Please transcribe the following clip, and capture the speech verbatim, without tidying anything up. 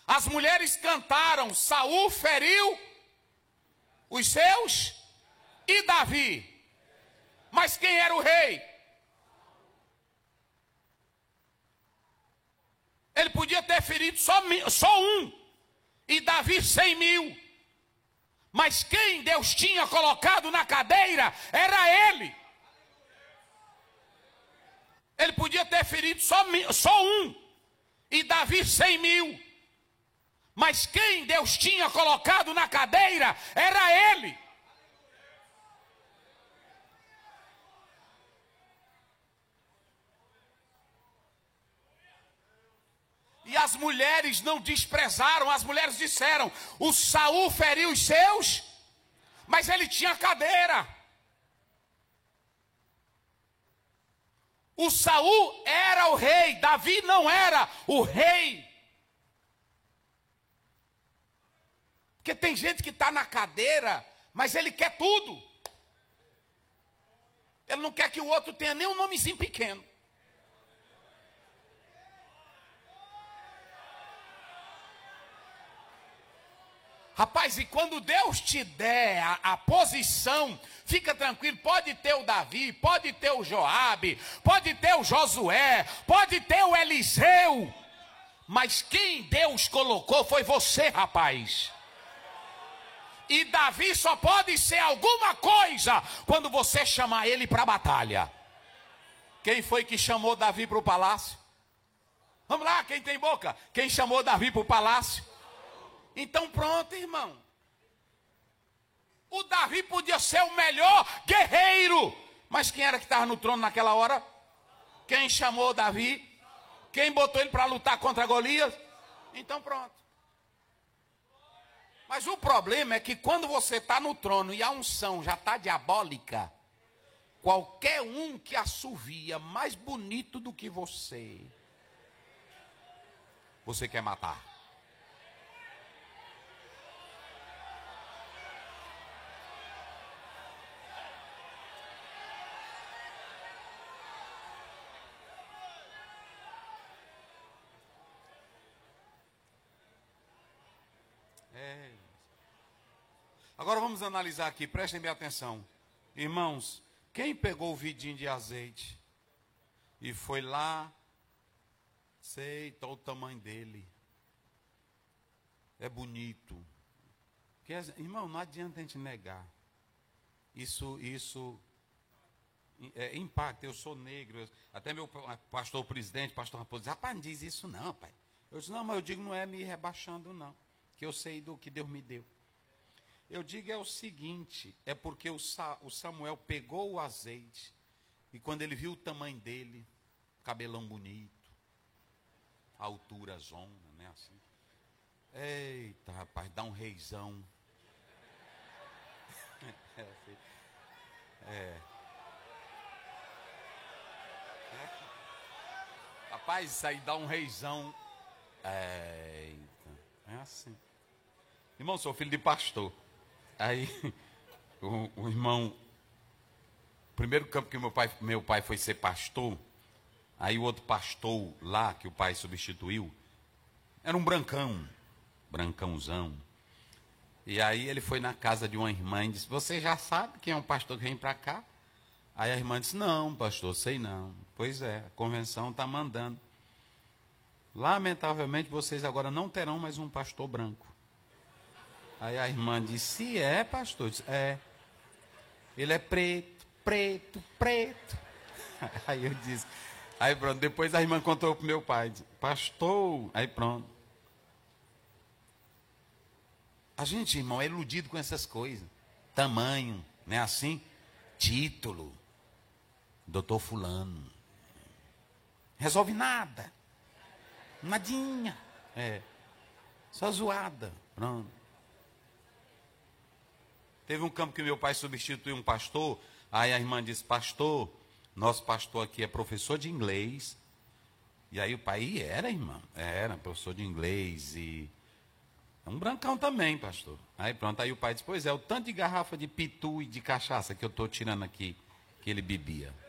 As mulheres cantaram, Saul feriu os seus e Davi. Mas quem era o rei? Ele podia ter ferido só, só um, e Davi cem mil. Mas quem Deus tinha colocado na cadeira era ele. Ele podia ter ferido só, só um, e Davi cem mil. Mas quem Deus tinha colocado na cadeira era ele. E as mulheres não desprezaram, as mulheres disseram, o Saul feriu os seus, mas ele tinha cadeira. O Saul era o rei, Davi não era o rei. Porque tem gente que está na cadeira, mas ele quer tudo. Ele não quer que o outro tenha nem um nomezinho pequeno. Rapaz, e quando Deus te der a, a posição, fica tranquilo, pode ter o Davi, pode ter o Joabe, pode ter o Josué, pode ter o Eliseu, mas quem Deus colocou foi você, rapaz. E Davi só pode ser alguma coisa quando você chamar ele para a batalha. Quem foi que chamou Davi para o palácio? Vamos lá, quem tem boca? Quem chamou Davi para o palácio? Então pronto, irmão. O Davi podia ser o melhor guerreiro, mas quem era que estava no trono naquela hora? Quem chamou Davi? Quem botou ele para lutar contra Golias? Então pronto. Mas o problema é que quando você está no trono e a unção já está diabólica, qualquer um que assovia mais bonito do que você, você quer matar. É. Agora vamos analisar aqui, prestem bem atenção. Irmãos, quem pegou o vidinho de azeite e foi lá, sei, tá o tamanho dele. É bonito. Porque, irmão, não adianta a gente negar. Isso, isso é, impacta. Eu sou negro. Eu, até meu pastor presidente, pastor Raposo, diz, rapaz, não diz isso não, pai. Eu disse, não, mas eu digo, não é me rebaixando, não. Que eu sei do que Deus me deu. Eu digo é o seguinte, é porque o, Sa, o Samuel pegou o azeite, e quando ele viu o tamanho dele, cabelão bonito, altura zona, né, assim. Eita, rapaz, dá um reizão. é, é. é. Rapaz, isso aí dá um reizão. Eita, é assim. Irmão, sou filho de pastor. Aí, o, o irmão, o primeiro campo que meu pai, meu pai foi ser pastor, aí o outro pastor lá, que o pai substituiu, era um brancão, brancãozão. E aí ele foi na casa de uma irmã e disse, você já sabe quem é um pastor que vem para cá? Aí a irmã disse, não, pastor, sei não. Pois é, a convenção está mandando. Lamentavelmente, vocês agora não terão mais um pastor branco. Aí a irmã disse, é, pastor? Disse, é. Ele é preto, preto, preto. Aí eu disse, aí pronto, depois a irmã contou para o meu pai, disse, pastor, aí pronto. A gente, irmão, é iludido com essas coisas. Tamanho, né, assim? Título. Doutor fulano. Resolve nada. Nadinha. É. Só zoada. Pronto. Teve um campo que meu pai substituiu um pastor. Aí a irmã disse, pastor, nosso pastor aqui é professor de inglês. E aí o pai, e era, irmã? Era professor de inglês e... um brancão também, pastor. Aí pronto, aí o pai disse, pois é, o tanto de garrafa de pitu e de cachaça que eu estou tirando aqui, que ele bebia.